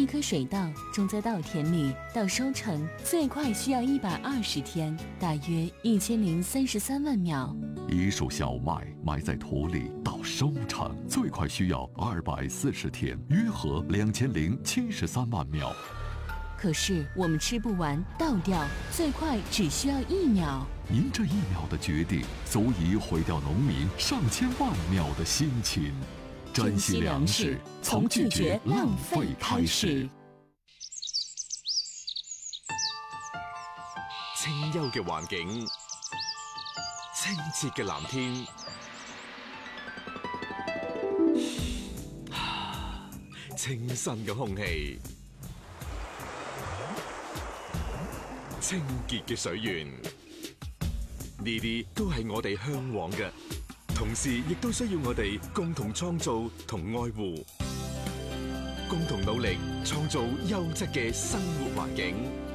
一棵水稻种在稻田里到收成最快需要120天，大约1033万秒。 一束小麦埋在土里到收成最快需要240天，约合2073万秒。 可是我们吃不完倒掉，最快只需要1秒。 您这1秒的决定，足以毁掉农民上千万秒的辛勤。珍惜粮食，从拒绝浪费开始。 清幽嘅環境，清澈嘅藍天，清新嘅空氣，清潔嘅水源，呢啲都係我哋向往嘅，同時亦都需要我哋共同創造同愛護，共同努力創造優質嘅生活環境。